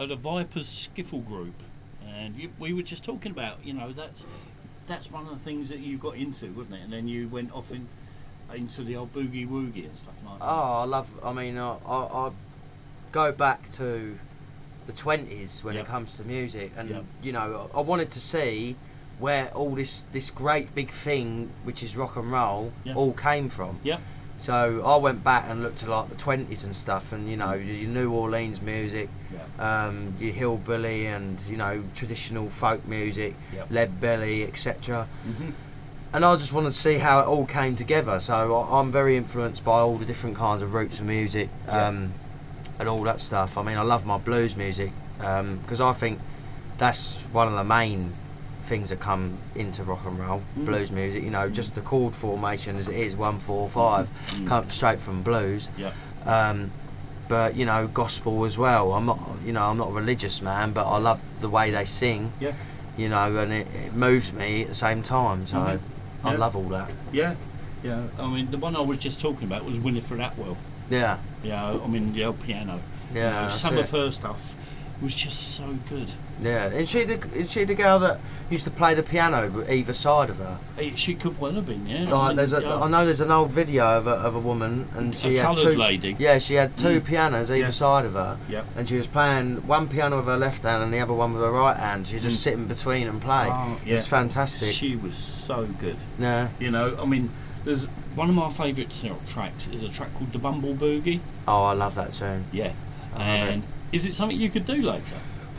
the Vipers Skiffle Group, and we were just talking about, you know, that's one of the things that you got into, wasn't it? And then you went off into the old boogie woogie and stuff like that. Oh, I go back to the 20s when it comes to music, and you know, I wanted to see where all this great big thing, which is rock and roll, all came from. Yeah. So I went back and looked at like the 20s and stuff, and you know, your New Orleans music, your hillbilly and, you know, traditional folk music, lead belly, etc. And I just wanted to see how it all came together. So I'm very influenced by all the different kinds of roots of music, and all that stuff. I mean, I love my blues music, because I think that's one of the main things that come into rock and roll, blues music. You know, just the chord formation as it is, 1-4-5, comes straight from blues. But you know, gospel as well. I'm not a religious man, but I love the way they sing. You know, and it moves me at the same time. So I love all that. Yeah. I mean, the one I was just talking about was Winifred Atwell. Yeah. Yeah. I mean, the old piano. Yeah. You know, some of her stuff was just so good. Yeah. Is she the girl that used to play the piano either side of her? She could well have been. Yeah. Like, I know there's an old video of a woman, and she had coloured two. Lady. Yeah, she had two pianos either side of her. Yeah. And she was playing one piano with her left hand and the other one with her right hand. She just sitting between and play. Oh, yeah. It's fantastic. She was so good. Yeah. You know, I mean, there's one of my favourite tracks is a track called The Bumble Boogie. Oh, I love that tune. Yeah. And is it something you could do later?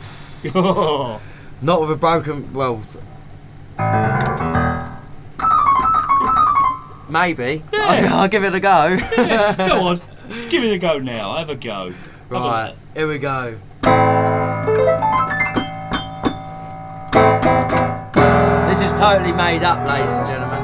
Not with a broken. Well, maybe. Yeah. I'll give it a go. Yeah, go on. Let's give it a go now. Have a go. Right, here we go. This is totally made up, ladies and gentlemen.